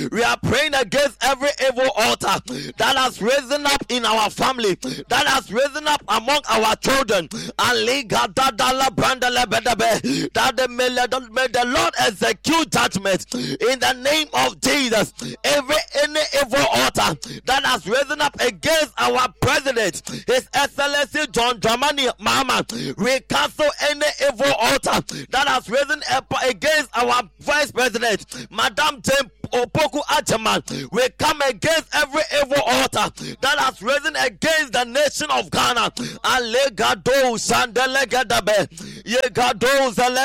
We are praying against every evil altar that has risen up in our family, that has risen up among our children. That may the Lord execute judgment in the name of Jesus. Any evil altar that has risen up against our president, His Excellency John Dramani Mahama, we cancel any evil altar that has risen up against our vice president, Madam Jane Opoku Ajaman. We come against every evil altar that has risen against the nation of Ghana. Alegado Sandelegadabe Yegado